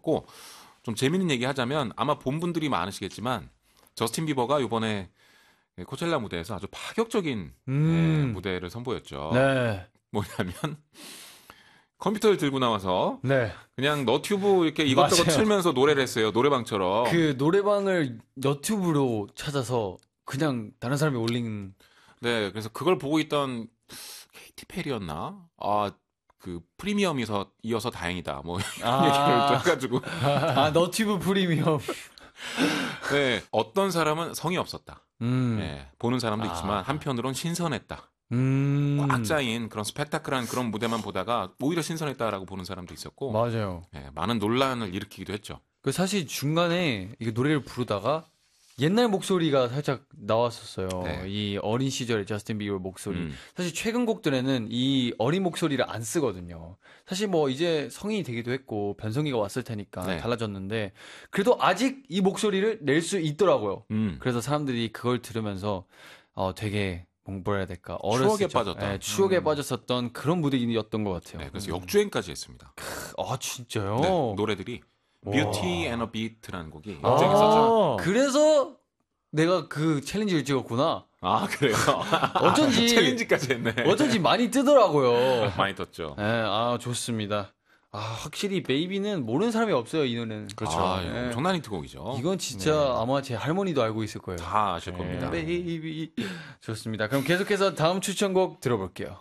있었고 좀 재밌는 얘기 하자면 아마 본 분들이 많으시겠지만 저스틴 비버가 이번에 코첼라 무대에서 아주 파격적인 무대를 선보였죠. 네. 뭐냐면 컴퓨터를 들고 나와서 네. 그냥 너튜브 이렇게 이것저것 맞아요. 틀면서 노래를 했어요. 노래방처럼. 그 노래방을 너튜브로 찾아서 그냥 다른 사람이 올린. 네, 그래서 그걸 보고 있던 케이티 페리였나? 그 프리미엄에서 이어서 다행이다. 뭐 이런 얘기를 또 해가지고. 너튜브 프리미엄. 네, 어떤 사람은 성의 없었다. 네, 보는 사람도 있지만 한편으론 신선했다. 꽉 짜인 그런 스펙타클한 그런 무대만 보다가 오히려 신선했다라고 보는 사람도 있었고. 맞아요. 네, 많은 논란을 일으키기도 했죠. 그 사실 중간에 이게 노래를 부르다가 옛날 목소리가 살짝 나왔었어요. 네. 이 어린 시절의 저스틴 비버 목소리. 사실 최근 곡들에는 이 어린 목소리를 안 쓰거든요. 사실 뭐 이제 성인이 되기도 했고 변성기가 왔을 테니까 네. 달라졌는데 그래도 아직 이 목소리를 낼 수 있더라고요. 그래서 사람들이 그걸 들으면서 되게 뭐라 해야 될까? 추억에 빠졌다. 네, 추억에 빠졌었던 그런 무대였던 것 같아요. 네, 그래서 역주행까지 했습니다. 진짜요? 네, 노래들이 Beauty and a Beat라는 곡이 역주행했었죠. 그래서 내가 그 챌린지를 찍었구나. 그래요? 어쩐지 챌린지까지 했네. 어쩐지 많이 뜨더라고요. 많이 떴죠. 네, 좋습니다. 확실히 베이비는 모르는 사람이 없어요, 이 노래는. 그렇죠. 네. 엄청난 히트곡이죠. 이건 진짜 아마 제 할머니도 알고 있을 거예요. 다 아실 겁니다. 베이비. 좋습니다. 그럼 계속해서 다음 추천곡 들어볼게요.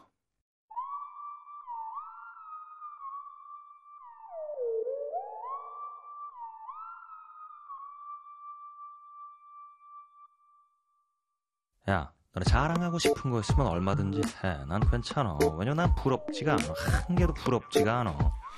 야, 너네 자랑하고 싶은 거 있으면 얼마든지 해. 난 괜찮아. 왜냐면 난 부럽지가 않아. 한 개도 부럽지가 않아.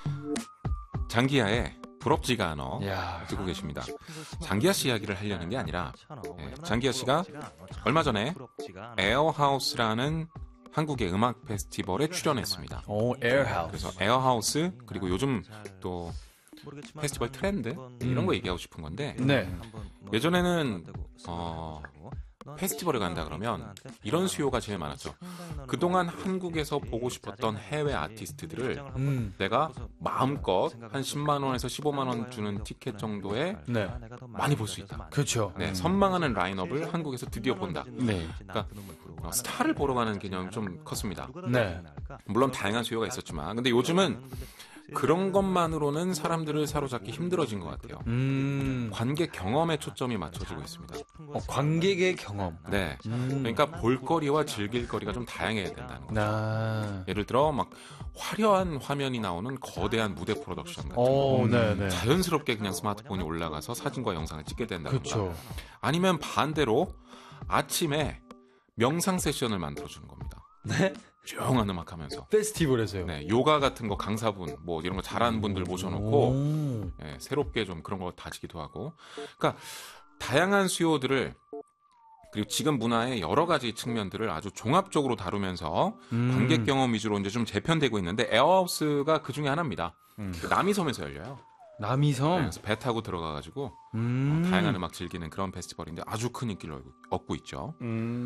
장기하의 부럽지가 않아 야. 듣고 계십니다. 장기하 씨 이야기를 하려는 게 아니라 장기하 씨가 얼마 전에 에어하우스라는 한국의 음악 페스티벌에 출연했습니다. 에어하우스. 그래서 에어하우스 그리고 요즘 또 페스티벌 트렌드 이런 거 얘기하고 싶은 건데 네. 예전에는 페스티벌에 간다 그러면 이런 수요가 제일 많았죠. 그동안 한국에서 보고 싶었던 해외 아티스트들을 내가 마음껏 한 10만 원에서 15만 원 주는 티켓 정도에 네. 많이 볼 수 있다. 그렇죠. 네, 선망하는 라인업을 한국에서 드디어 본다. 네. 그러니까 스타를 보러 가는 개념이 좀 컸습니다. 네. 물론 다양한 수요가 있었지만 근데 요즘은 그런 것만으로는 사람들을 사로잡기 힘들어진 것 같아요. 관객 경험에 초점이 맞춰지고 있습니다. 관객의 경험. 네. 그러니까 볼거리와 즐길거리가 좀 다양해야 된다는 거죠. 예를 들어 막 화려한 화면이 나오는 거대한 무대 프로덕션 같은 거. 네. 자연스럽게 그냥 스마트폰이 올라가서 사진과 영상을 찍게 된다든가. 그렇죠. 아니면 반대로 아침에 명상 세션을 만들어주는 겁니다. 네? 조용한 음악 하면서. 페스티벌에서요. 네, 요가 같은 거 강사분, 뭐 이런 거 잘하는 분들 모셔놓고 새롭게 좀 그런 거 다지기도 하고. 그러니까 다양한 수요들을 그리고 지금 문화의 여러 가지 측면들을 아주 종합적으로 다루면서 관객 경험 위주로 이제 좀 재편되고 있는데 에어하우스가 그 중에 하나입니다. 그 남이섬에서 열려요. 남이섬? 네, 그래서 배 타고 들어가가지고 다양한 음악 즐기는 그런 페스티벌인데 아주 큰 인기를 얻고 있죠.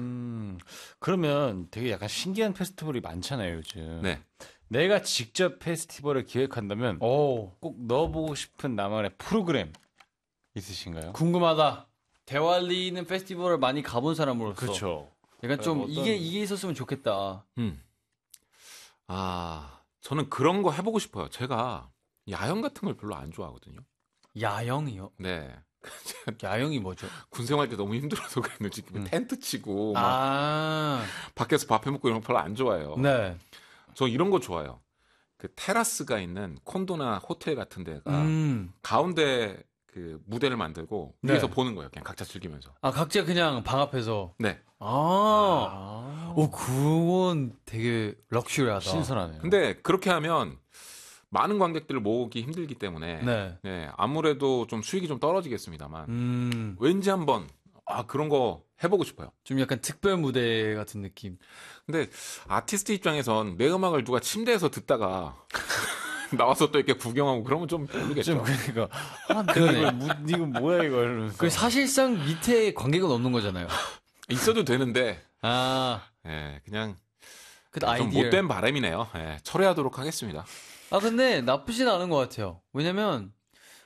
그러면 되게 약간 신기한 페스티벌이 많잖아요, 요즘. 네. 내가 직접 페스티벌을 기획한다면 꼭 넣어보고 싶은 나만의 프로그램 있으신가요? 궁금하다. 대활리는 페스티벌을 많이 가본 사람으로서. 그렇죠. 약간 좀 이게 있었으면 좋겠다. 저는 그런 거 해보고 싶어요. 제가 야영 같은 걸 별로 안 좋아하거든요. 야영이요? 네. 야영이 뭐죠? 군 생활 때 너무 힘들어서 그랬는지 텐트 치고 막 밖에서 밥 해먹고 이런 거 별로 안 좋아해요. 네. 저 이런 거 좋아요. 그 테라스가 있는 콘도나 호텔 같은 데가 가운데 그 무대를 만들고 위에서 보는 거예요. 그냥 각자 즐기면서. 각자 그냥 방 앞에서. 네. 그건 되게 럭셔리하다. 신선하네요. 근데 그렇게 하면 많은 관객들을 모으기 힘들기 때문에 네, 아무래도 좀 수익이 좀 떨어지겠습니다만 왠지 한번 그런 거 해보고 싶어요. 좀 약간 특별 무대 같은 느낌. 근데 아티스트 입장에선 내 음악을 누가 침대에서 듣다가 나와서 또 이렇게 구경하고 그러면 좀 별로겠죠. 그러니까 그러네. 이거 뭐야 이거 이러면서. 그 사실상 밑에 관객은 없는 거잖아요. 있어도 되는데 네, 그냥 그 좀 못된 바람이네요. 네, 철회하도록 하겠습니다. 근데 나쁘진 않은 것 같아요. 왜냐면